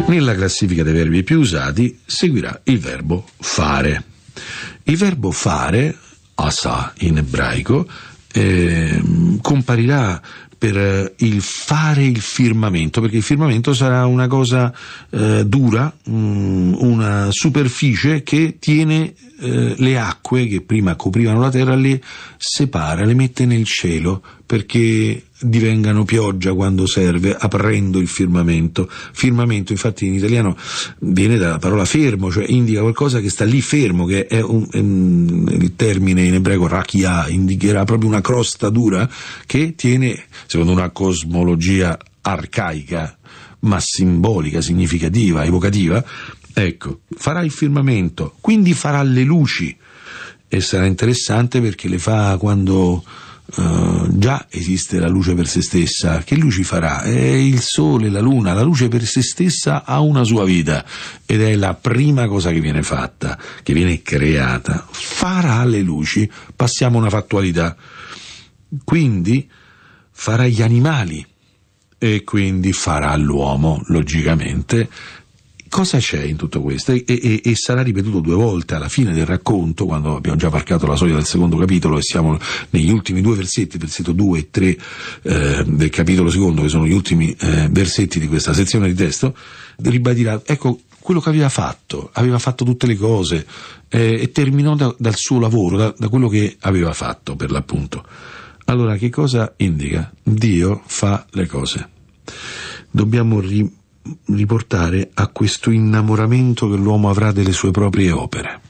Nella classifica dei verbi più usati seguirà il verbo fare. Il verbo fare, asa in ebraico, comparirà per il fare il firmamento, perché il firmamento sarà una cosa dura, una superficie che tiene le acque che prima coprivano la terra, le separa, le mette nel cielo perché divengano pioggia quando serve, aprendo il firmamento. Firmamento infatti in italiano viene dalla parola fermo, cioè indica qualcosa che sta lì fermo, che è il termine in ebraico rakia, indicherà proprio una crosta dura che tiene, secondo una cosmologia arcaica ma simbolica, significativa, evocativa, ecco, farà il firmamento, quindi farà le luci, e sarà interessante perché le fa quando già esiste la luce per se stessa. Che luci farà? È il sole, la luna. La luce per se stessa ha una sua vita ed è la prima cosa che viene fatta, che viene creata. Farà le luci. Passiamo a una fattualità. Quindi farà gli animali e quindi farà l'uomo, logicamente. Cosa c'è in tutto questo? E sarà ripetuto 2 volte alla fine del racconto, quando abbiamo già varcato la soglia del secondo capitolo e siamo negli ultimi 2 versetti, versetto 2 e 3 del capitolo secondo, che sono gli ultimi versetti di questa sezione di testo. Ribadirà, ecco, quello che aveva fatto tutte le cose e terminò dal suo lavoro, da quello che aveva fatto per l'appunto. Allora, che cosa indica? Dio fa le cose. Dobbiamo riportare a questo innamoramento che l'uomo avrà delle sue proprie opere.